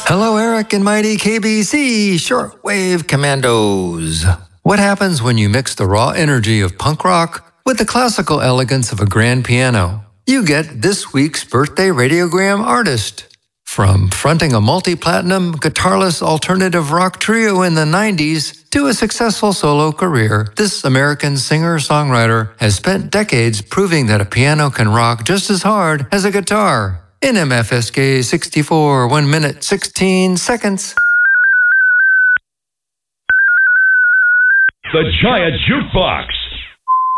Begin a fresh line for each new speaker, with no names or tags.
Hello, Eric and mighty KBC Shortwave Commandos. What happens when you mix the raw energy of punk rock with the classical elegance of a grand piano? You get this week's birthday radiogram artist. From fronting a multi-platinum, guitarless alternative rock trio in the 90s to a successful solo career, this American singer-songwriter has spent decades proving that a piano can rock just as hard as a guitar. In MFSK 64, 1 minute, 16 seconds.
The Giant Jukebox